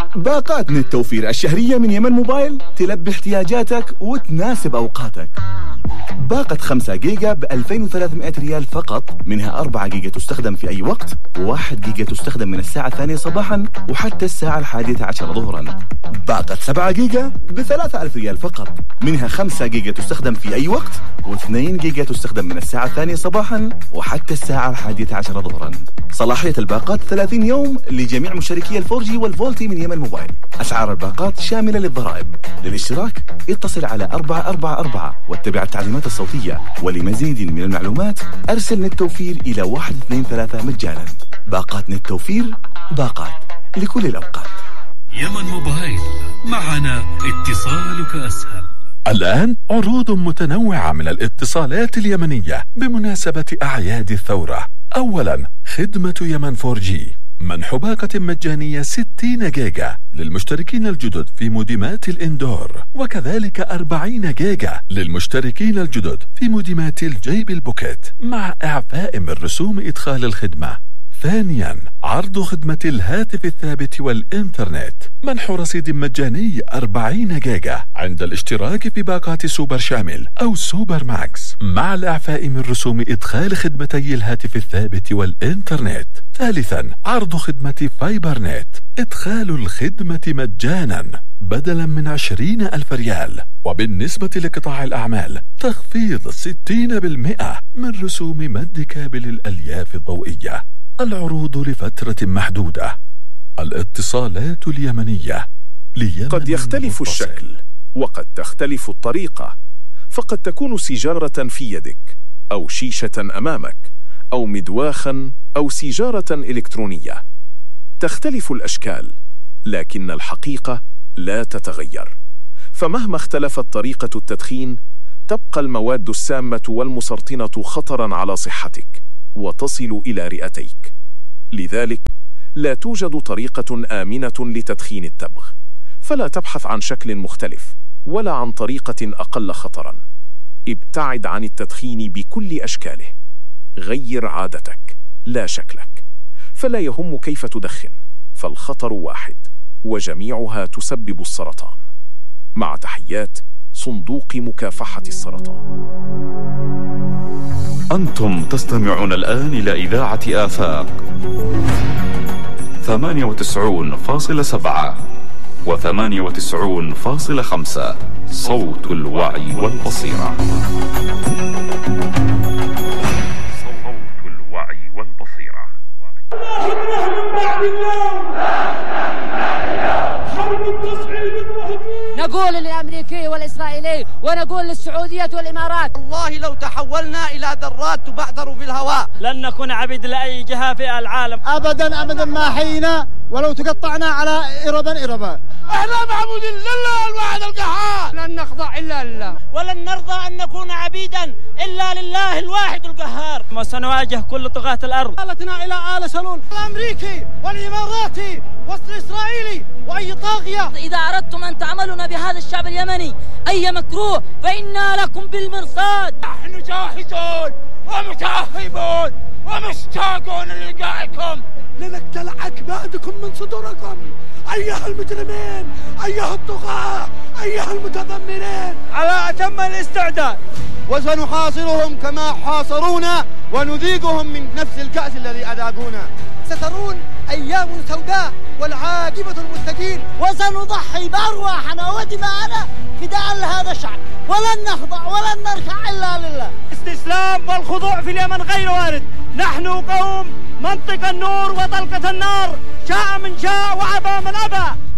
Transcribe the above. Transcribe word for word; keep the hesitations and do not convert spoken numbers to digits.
باقات نت توفير الشهرية من يمن موبايل تلبي احتياجاتك وتناسب أوقاتك. باقة خمسة جيجا ب ألفين وثلاثمائة ريال فقط، منها أربعة جيجا تستخدم في أي وقت، وواحد جيجا تستخدم من الساعة الثانية صباحا وحتى الساعة الحادية عشر ظهرا. باقة سبعة جيجا ب ثلاثة آلاف ريال فقط، منها خمسة جيجا تستخدم في أي وقت، واثنين جيجا تستخدم من الساعة الثانية صباحا وحتى الساعة الحادية عشر ظهرا. صلاحية الباقات ثلاثين يوم لجميع مشتركي الفورجي والفولتي من يمن موبايل. أسعار الباقات شاملة للضرائب. للاشتراك اتصل على أربعة أربعة أربعة واتبع التعليمات الصوتية، ولمزيد من المعلومات أرسل نت توفير إلى واحد اثنين ثلاثة مجانا. باقات نت توفير، باقات لكل الأوقات. يمن موبايل، معنا اتصالك أسهل. الآن عروض متنوعة من الاتصالات اليمنية بمناسبة أعياد الثورة. أولا، خدمة يمن فور جي، منح باقة مجانية ستين جيجا للمشتركين الجدد في موديمات الإندور، وكذلك أربعين جيجا للمشتركين الجدد في موديمات الجيب البوكيت مع إعفاء من رسوم إدخال الخدمة. ثانيا، عرض خدمة الهاتف الثابت والإنترنت، منح رصيد مجاني أربعين جيجا عند الاشتراك في باقات سوبر شامل أو سوبر ماكس، مع الإعفاء من رسوم إدخال خدمتي الهاتف الثابت والإنترنت. ثالثا، عرض خدمة فايبر نت، إدخال الخدمة مجانا بدلا من عشرين ألف ريال. وبالنسبة لقطاع الأعمال، تخفيض ستين بالمئة من رسوم مد كابل الألياف الضوئية. العروض لفترة محدودة. الاتصالات اليمنية ليمن. قد يختلف متصل. الشكل، وقد تختلف الطريقة، فقد تكون سيجارة في يدك، أو شيشة أمامك، أو مدواخا، أو سيجارة إلكترونية. تختلف الأشكال، لكن الحقيقة لا تتغير. فمهما اختلفت طريقة التدخين، تبقى المواد السامة والمسرطنة خطرا على صحتك وتصل إلى رئتيك. لذلك لا توجد طريقة آمنة لتدخين التبغ، فلا تبحث عن شكل مختلف ولا عن طريقة أقل خطرا. ابتعد عن التدخين بكل أشكاله. غير عادتك لا شكلك، فلا يهم كيف تدخن، فالخطر واحد وجميعها تسبب السرطان. مع تحيات صندوق مكافحة السرطان. أنتم تستمعون الآن إلى إذاعة آفاق ثمانية وتسعين فاصلة سبعة وثمانية وتسعين فاصلة خمسة، صوت الوعي والبصيرة. صوت الوعي والبصيرة. نقول للأمريكي والإسرائيلي ونقول للسعودية والإمارات، والله لو تحولنا إلى ذرات تبعثر في الهواء لن نكون عبيد لأي جهة في العالم أبدا أبدا ما حينا، ولو تقطعنا على إربا إربا. احنا معبودين لله الواحد القهار، لن نخضع إلا لله، ولن نرضى أن نكون عبيدا إلا لله الواحد القهار. وسنواجه كل طغاة الأرض. قالتنا إلى آل سلول، الأمريكي والإماراتي والإسرائيلي وأي طاغية. إذا أردتم أن تعملون بهذا الشعب اليمني أي مكروه فإنا لكم بالمرصاد. نحن جاهزون ومتأهبون ومشتاقون للقائكم لنقتل أكبادكم من صدوركم أيها المجرمين، أيها الطغاة، أيها المتذمرين. على أتم الاستعداد، وسنحاصرهم كما حاصرونا ونذيقهم من نفس الكأس الذي أذاقونا. سترون أيام سوداء والعاقبة المتقين، وسنضحي بأرواحنا ودماءنا فداء لهذا الشعب، ولن نخضع ولن نركع إلا لله. الاستسلام والخضوع في اليمن غير وارد. نحن قوم منطق النور وطلقة النار، شاء من شاء وأبى من أبى.